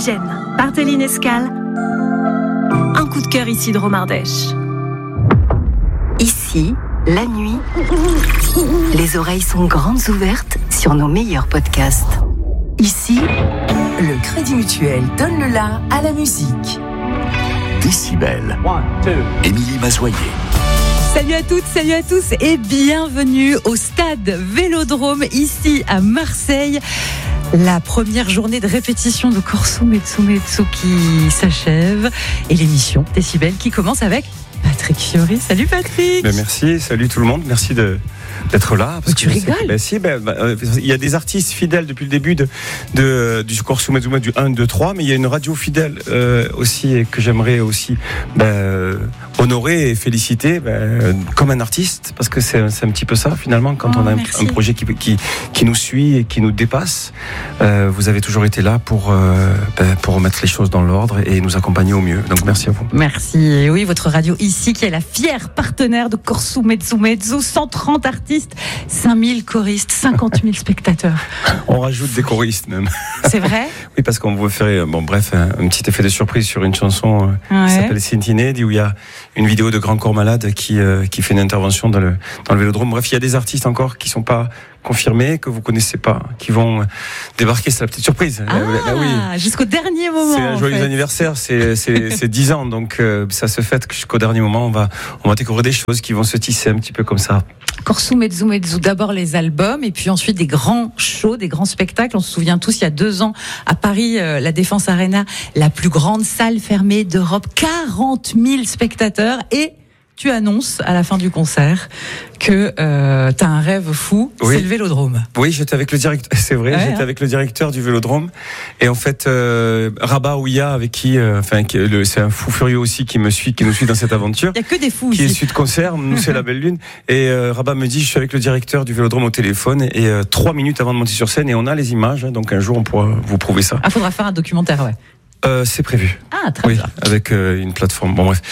Oxygène, par Téline Escale. Un coup de cœur ici de Romardèche. Ici, la nuit, les oreilles sont grandes ouvertes sur nos meilleurs podcasts. Ici, le Crédit Mutuel donne le la à la musique. Décibel. Émilie Mazoyer. Salut à toutes, salut à tous et bienvenue au stade Vélodrome ici à Marseille. La première journée de répétition de Corso Mezzo Mezzo qui s'achève et l'émission Décibel qui commence avec Patrick Fiori. Salut Patrick. Merci, salut tout le monde, merci d'être là. Parce tu rigoles. Il y a des artistes fidèles depuis le début du Corso Mezzo Mezzo du 1, 2, 3, mais il y a une radio fidèle aussi et que j'aimerais aussi honorer et féliciter comme un artiste, parce que c'est un petit peu ça finalement quand on a un projet qui nous suit et qui nous dépasse. Vous avez toujours été là pour remettre les choses dans l'ordre et nous accompagner au mieux. Donc merci à vous. Merci. Et oui, votre radio ici qui est la fière partenaire de Corso Mezzo Mezzo, 130 artistes, 5000 choristes, 50 000 spectateurs. On rajoute des choristes même. C'est vrai? Oui, parce qu'on veut faire un petit effet de surprise sur une chanson qui s'appelle Sintinedi, où il y a une vidéo de Grand Corps Malade qui fait une intervention dans le Vélodrome. Bref, il y a des artistes encore qui sont pas confirmés, que vous connaissez pas, qui vont débarquer. C'est la petite surprise. Oui. Jusqu'au dernier moment. C'est un joyeux anniversaire, c'est 10 ans, donc ça se fête jusqu'au dernier moment. On va découvrir des choses qui vont se tisser un petit peu comme ça. Corso Mezzo Mezzo, d'abord les albums et puis ensuite des grands shows, des grands spectacles. On se souvient tous, il y a 2 ans à Paris, la Défense Arena, la plus grande salle fermée d'Europe, 40 000 spectateurs, et tu annonces à la fin du concert que t'as un rêve fou, c'est le Vélodrome. Oui, j'étais avec le directeur, c'est vrai, j'étais avec le directeur du Vélodrome, et en fait Rabat Ouya, avec qui, c'est un fou furieux aussi qui nous suit dans cette aventure. Il y a que des fous qui ici. Est issu de concert, nous c'est la belle lune, et Rabat me dit, je suis avec le directeur du Vélodrome au téléphone, et 3 minutes avant de monter sur scène, et on a les images, donc un jour on pourra vous prouver ça. Faudra faire un documentaire, ouais. C'est prévu. Très bien. Avec une plateforme. Bon, bref.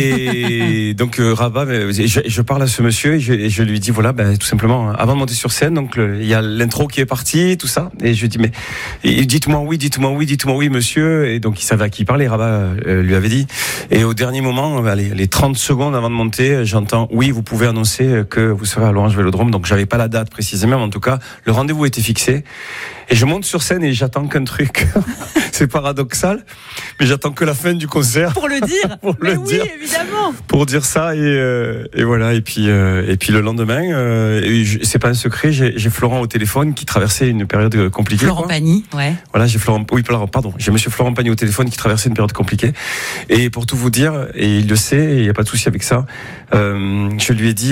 Et donc Rabat, je parle à ce monsieur et je lui dis tout simplement, avant de monter sur scène, donc il y a l'intro qui est parti, tout ça, et je lui dis dites-moi oui, monsieur. Et donc il savait à qui il parlait. Rabat lui avait dit. Et au dernier moment, les 30 secondes avant de monter, j'entends oui, vous pouvez annoncer que vous serez à l'Orange Vélodrome. Donc j'avais pas la date précisément, mais en tout cas le rendez-vous était fixé. Et je monte sur scène et j'attends qu'un truc. C'est paradoxal, mais j'attends que la fin du concert. Pour le dire. Oui, évidemment. Pour dire ça, et voilà. Et puis le lendemain, c'est pas un secret, j'ai Florent au téléphone qui traversait une période compliquée. Florent Pagny, ouais. Voilà, j'ai monsieur Florent Pagny au téléphone qui traversait une période compliquée. Et pour tout vous dire, et il le sait, et il n'y a pas de souci avec ça, je lui ai dit,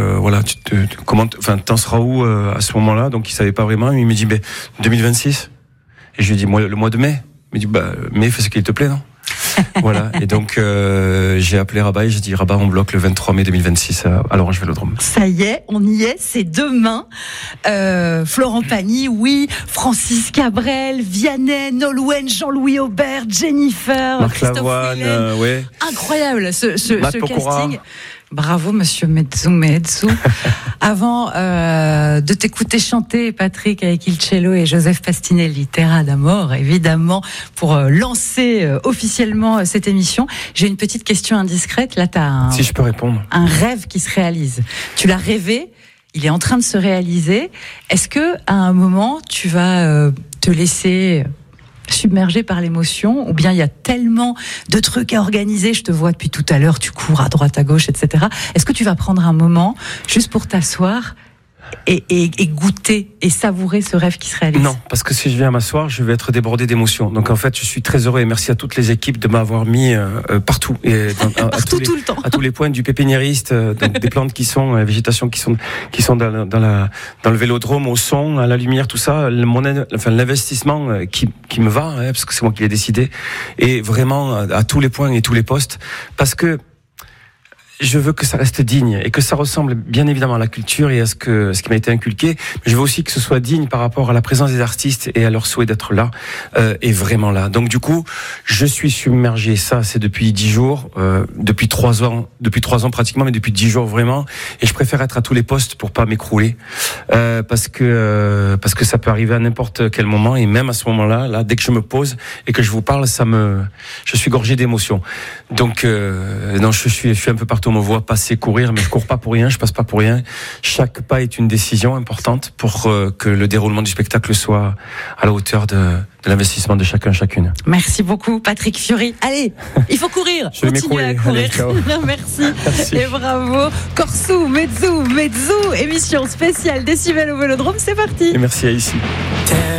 t'en seras où à ce moment-là? Donc il savait pas vraiment. Il me dit, 2026. Et je lui ai dit, le mois de mai. Il me dit, mai, fais ce qu'il te plaît, non? Voilà. Et donc, j'ai appelé Rabat et j'ai dit, Rabat, on bloque le 23 mai 2026 à l'Orange Vélodrome. Ça y est, on y est, c'est demain. Florent Pagny, oui. Francis Cabrel, Vianney, Nolwenn, Jean-Louis Aubert, Jennifer, Marc Christophe Lavoine, Willem. Incroyable, ce Pokora. casting. Bravo, monsieur Mezzo Mezzo. Avant de t'écouter chanter, Patrick, avec Il Cello et Joseph Pastinelli, Terra d'Amore, évidemment, pour lancer officiellement cette émission, j'ai une petite question indiscrète. Là, t'as si je peux répondre. Un rêve qui se réalise. Tu l'as rêvé, il est en train de se réaliser. Est-ce que à un moment, tu vas te laisser submergé par l'émotion, ou bien il y a tellement de trucs à organiser, je te vois depuis tout à l'heure, tu cours à droite, à gauche, etc. Est-ce que tu vas prendre un moment juste pour t'asseoir et goûter et savourer ce rêve qui se réalise? Non, parce que si je viens m'asseoir, je vais être débordé d'émotions. Donc en fait, je suis très heureux et merci à toutes les équipes de m'avoir mis partout, et partout tout le temps, à tous les points, du pépiniériste, des plantes qui sont, la végétation qui sont dans le Vélodrome, au son, à la lumière, tout ça. L'investissement qui me va, parce que c'est moi qui l'ai décidé, et vraiment à tous les points et tous les postes, parce que je veux que ça reste digne et que ça ressemble bien évidemment à la culture et à ce qui m'a été inculqué. Mais je veux aussi que ce soit digne par rapport à la présence des artistes et à leur souhait d'être là et vraiment là. Donc du coup, je suis submergé. Ça, c'est depuis 10 jours, depuis 3 ans pratiquement, mais depuis 10 jours vraiment. Et je préfère être à tous les postes pour pas m'écrouler, parce que ça peut arriver à n'importe quel moment. Et même à ce moment-là, là, dès que je me pose et que je vous parle, je suis gorgé d'émotions. Donc non, je suis un peu partout. On me voit passer, courir, mais je cours pas pour rien, je passe pas pour rien. Chaque pas est une décision importante pour que le déroulement du spectacle soit à la hauteur de l'investissement de chacune. Merci beaucoup, Patrick Fiori. Allez, il faut courir. Continuez à courir. Allez, merci. Et bravo. Corso, Mezzo, émission spéciale Décibel au Vélodrome, c'est parti. Et merci à ici.